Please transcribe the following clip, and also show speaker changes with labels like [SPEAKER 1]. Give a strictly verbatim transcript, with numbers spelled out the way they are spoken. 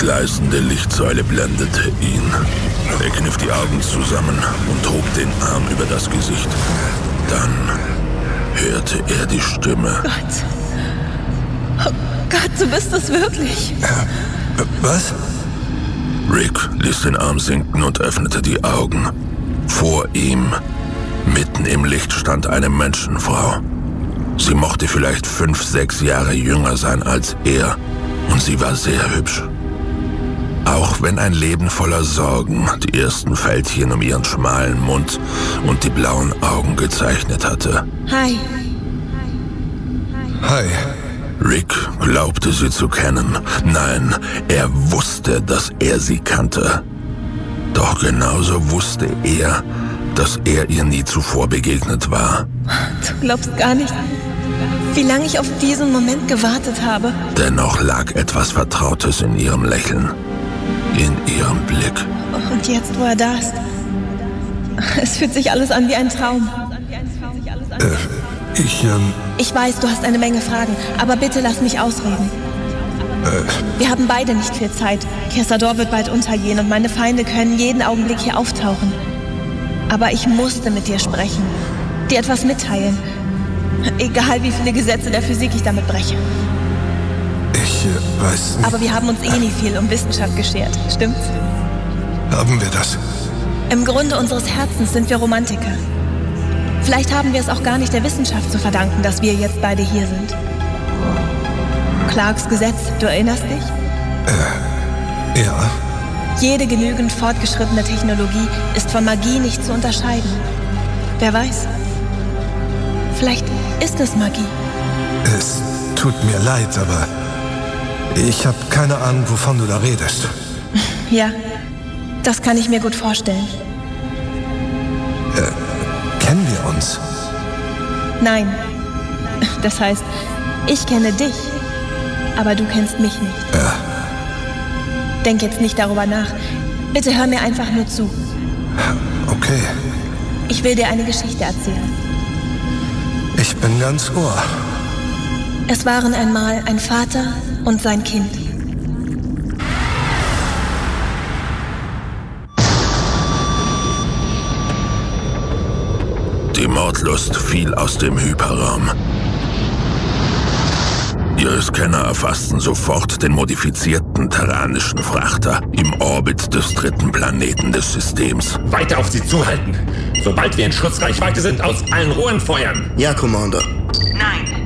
[SPEAKER 1] gleißende Lichtsäule blendete ihn. Er kniff die Augen zusammen und hob den Arm über das Gesicht. Dann hörte er die Stimme.
[SPEAKER 2] Gott. Oh Gott, du bist es wirklich.
[SPEAKER 3] Äh, was?
[SPEAKER 1] Rick ließ den Arm sinken und öffnete die Augen. Vor ihm, mitten im Licht, stand eine Menschenfrau. Sie mochte vielleicht fünf, sechs Jahre jünger sein als er, und sie war sehr hübsch. Auch wenn ein Leben voller Sorgen die ersten Fältchen um ihren schmalen Mund und die blauen Augen gezeichnet hatte.
[SPEAKER 2] Hi.
[SPEAKER 3] Hi.
[SPEAKER 1] Rick glaubte sie zu kennen. Nein, er wusste, dass er sie kannte. Doch genauso wusste er, dass er ihr nie zuvor begegnet war.
[SPEAKER 2] Du glaubst gar nicht, wie lange ich auf diesen Moment gewartet habe.
[SPEAKER 1] Dennoch lag etwas Vertrautes in ihrem Lächeln, in ihrem Blick.
[SPEAKER 2] Und jetzt, wo er da ist, es fühlt sich alles an wie ein Traum.
[SPEAKER 3] Äh, ich, ähm...
[SPEAKER 2] Ich weiß, du hast eine Menge Fragen, aber bitte lass mich ausreden.
[SPEAKER 3] Äh...
[SPEAKER 2] Wir haben beide nicht viel Zeit. Kessador wird bald untergehen und meine Feinde können jeden Augenblick hier auftauchen. Aber ich musste mit dir sprechen, dir etwas mitteilen. Egal, wie viele Gesetze der Physik ich damit breche.
[SPEAKER 3] Ich äh, weiß nicht.
[SPEAKER 2] Aber wir haben uns eh nie viel um Wissenschaft geschert, stimmt's?
[SPEAKER 3] Haben wir das?
[SPEAKER 2] Im Grunde unseres Herzens sind wir Romantiker. Vielleicht haben wir es auch gar nicht der Wissenschaft zu verdanken, dass wir jetzt beide hier sind. Clarks Gesetz, du erinnerst dich?
[SPEAKER 3] Äh, ja.
[SPEAKER 2] Jede genügend fortgeschrittene Technologie ist von Magie nicht zu unterscheiden. Wer weiß? Vielleicht ist es Magie.
[SPEAKER 3] Es tut mir leid, aber ich habe keine Ahnung, wovon du da redest.
[SPEAKER 2] Ja, das kann ich mir gut vorstellen.
[SPEAKER 3] Äh, kennen wir uns?
[SPEAKER 2] Nein. Das heißt, ich kenne dich, aber du kennst mich nicht.
[SPEAKER 3] Ja.
[SPEAKER 2] Denk jetzt nicht darüber nach. Bitte hör mir einfach nur zu.
[SPEAKER 3] Okay.
[SPEAKER 2] Ich will dir eine Geschichte erzählen.
[SPEAKER 3] Ich bin ganz Ohr.
[SPEAKER 2] Es waren einmal ein Vater und sein Kind.
[SPEAKER 1] Die Mordlust fiel aus dem Hyperraum. Ihre Scanner erfassten sofort den modifizierten terranischen Frachter im Orbit des dritten Planeten des Systems.
[SPEAKER 4] Weiter auf sie zuhalten. Sobald wir in Schutzreichweite sind, aus allen Rohren feuern.
[SPEAKER 5] Ja, Commander.
[SPEAKER 6] Nein,